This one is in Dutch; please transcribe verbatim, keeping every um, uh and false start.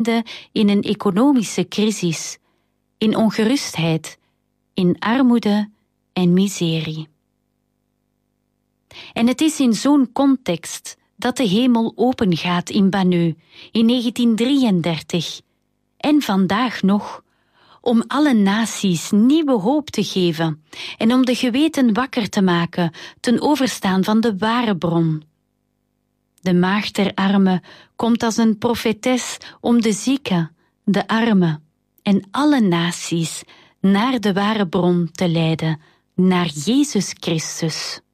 midden in een economische crisis, in ongerustheid, in armoede en miserie. En het is in zo'n context dat de hemel opengaat in Banneux in negentien drieëndertig en vandaag nog, om alle naties nieuwe hoop te geven en om de geweten wakker te maken ten overstaan van de ware bron. De maagd der armen komt als een profetes om de zieken, de armen en alle naties naar de ware bron te leiden, naar Jezus Christus.